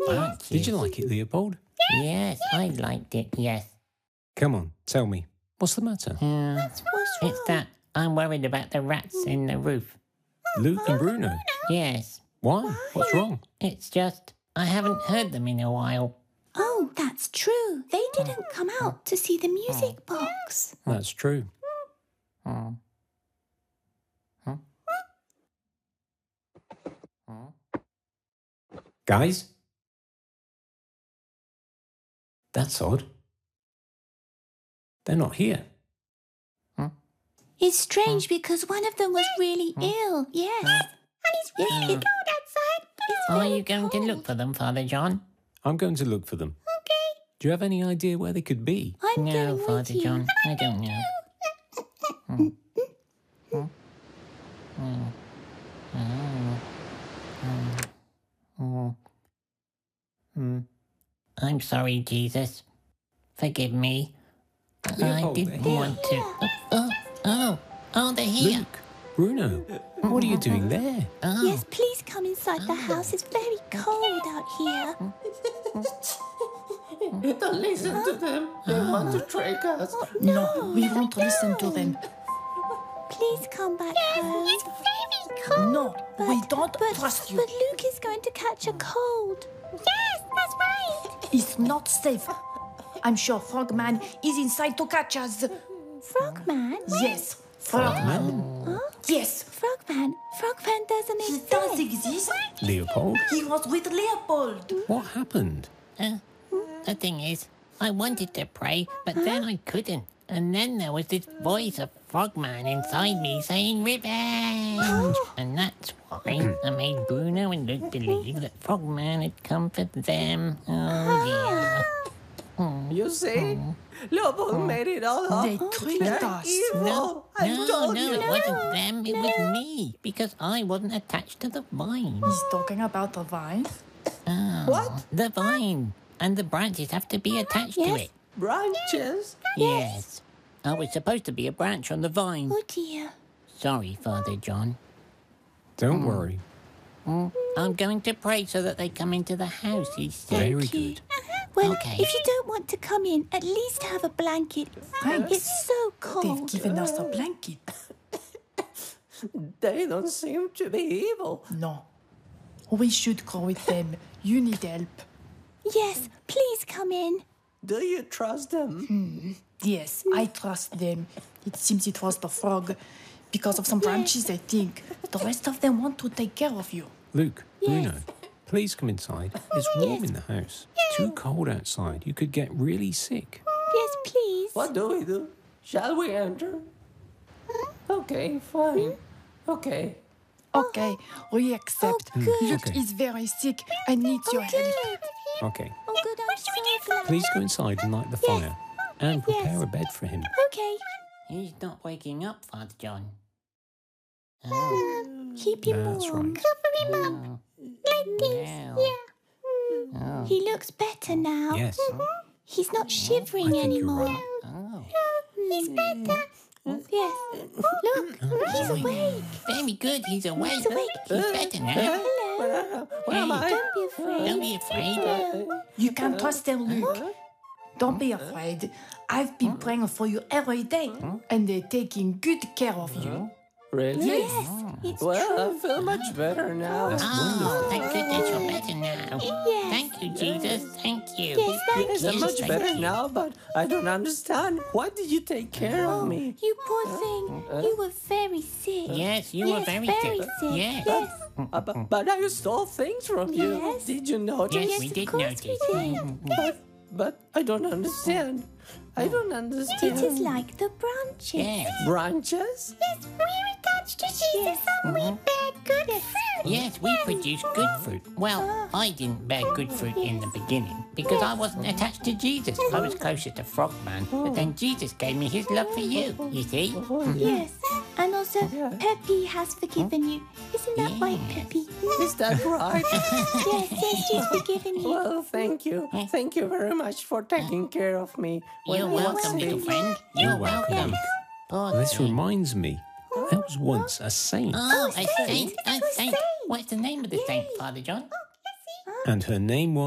branches. Did you like it, Leopold? Yes, I liked it, yes. Come on, tell me. What's the matter? It's that I'm worried about the rats in the roof. Luke and Bruno? Yes. Why? What's wrong? It's just, I haven't heard them in a while. Oh, that's true. They didn't come out to see the music box. That's true. Guys? That's odd. They're not here. It's strange because one of them was really ill. Yes. And it's really cold outside. Are you going to look for them, Father John? I'm going to look for them. Okay. Do you have any idea where they could be? I'm No, going Father with you. John, I don't know. I'm sorry, Jesus. Forgive me. I Leopold, didn't they're want to. Oh, they're here. Luke, Bruno, what are you doing there? Yes, please come inside the house. It's very cold out here. Don't listen to them. They want to trick us. No, we won't listen to them. Please come back home. It's very cold. No, we don't trust you. But Luke is going to catch a cold. Yes, that's right. It's not safe. I'm sure Frogman is inside to catch us. Frogman? Yes, Frogman. Huh? Yes, Frogman? Frogman doesn't he exist. does exist. Leopold? He was with Leopold. What happened? The thing is, I wanted to pray, but then I couldn't. And then there was this voice of Frogman inside me saying revenge. And that's why I made Bruno and Luke believe that Frogman had come for them. Oh dear. You see? Leopold made it all up. They tricked They're us. evil. I told you. It wasn't them, it was me. Because I wasn't attached to the vine. He's talking about the vine. What? The vine. And the branches have to be attached to Yes. it. Branches? Yes. I was supposed to be a branch on the vine. Oh dear. Sorry, Father John. Don't worry. I'm going to pray so that they come into the house, he said. Very Thank you. good. Well, Okay. if you don't want to come in, at least have a blanket. Thanks. It's so They've cold. given us a blanket. They don't seem to be evil. No. We should go with them. You need help. Yes, please come in. Do you trust them? Yes, I trust them. It seems it was the frog. Because of some branches, I think. The rest of them want to take care of you. Luke, Yes. Bruno, please come inside. It's warm in the house. Too cold outside. You could get really sick. Yes, please. What do we do? Shall we enter? Okay, fine. Okay. Okay, we accept. Oh, good. Luke Okay. is very sick and needs your help. Okay. Oh, good, I'm so glad. Please go inside and light the fire. And prepare a bed for him. Okay. He's not waking up, Father John. Keep him That's warm. right. Cover him up. Like this. Oh. He looks better now. Yes. He's not shivering I think you're anymore. right. Oh. He's better. Yes. Look, he's awake. Very good, he's awake. He's awake. He's better now. Hello. Where am I? Don't be afraid. Don't be afraid. You can trust them, Luke. Don't be afraid. I've been praying for you every day, and they're taking good care of you. Really? Yes, it's Well, true. I feel much better now. Oh, thank goodness you're better now. Yes. Thank you, Jesus. Thank you. Yes, thank Yes, I'm you. much Thank better you. now, but I don't understand. Why did you take care of me? You poor thing. You were very sick. Yes, you were Yes, very very sick. sick. Yes. Yes. But I stole things from you. Yes. Did you notice? Yes, we of did course notice. we did. But I don't understand. I don't understand. It is like the branches. Yes. Branches? Yes, we're attached to Jesus and we bear good fruit. Yes, we produce good fruit. Well, I didn't bear good fruit in the beginning because I wasn't attached to Jesus. I was closer to Frogman, but then Jesus gave me his love for you, you see? Yes, and also Peppy has forgiven you. Isn't that right, Yes. Peppy? Is that right? Yes, she's forgiven you. Well, thank you. Thank you very much for taking care of me. when You're I was welcome, sick. little friend. You're welcome. Poor This thing. reminds me. There was once a saint. Oh, a saint, saint. a A saint. saint. What's the name of the saint, Father John? And her name was